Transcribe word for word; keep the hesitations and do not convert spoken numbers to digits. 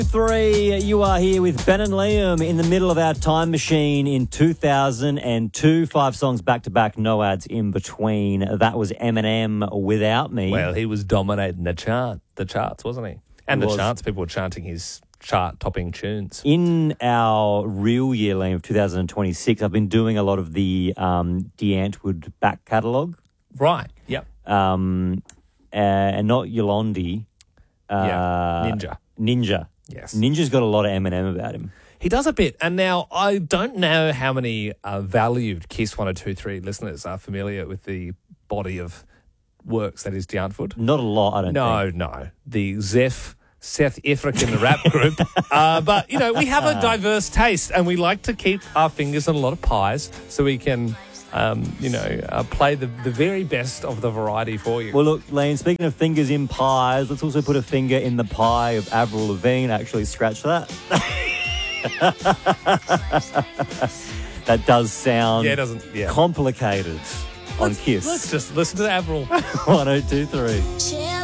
Three, you are here with Ben and Liam in the middle of our time machine in two thousand two. Five songs back to back, no ads in between. That was Eminem, Without Me. Well, he was dominating the chart, the charts, wasn't he? And He the was. charts, people were chanting his chart-topping tunes. In our real year, Liam, of two thousand twenty-six, I've been doing a lot of the um, DeAntwood back catalogue. Right. Yep. Um, uh, and not Yolandi. Uh, yeah. Ninja. Ninja. Yes. Ninja's got a lot of Eminem about him. He does a bit. And now I don't know how many uh, valued Kiss one oh two three listeners are familiar with the body of works that is DeAntwood. Not a lot, I don't no, think. No, no. The Zeph, Seth Efrick in the rap group. uh, but, you know, we have a diverse taste and we like to keep our fingers in a lot of pies so we can, um, you know, uh, play the, the very best of the variety for you. Well, look, Lane, speaking of fingers in pies, let's also put a finger in the pie of Avril Lavigne. Actually, scratch that. That does sound yeah, it doesn't, yeah. complicated on let's, Kiss. Let's just listen to Avril. one oh two three.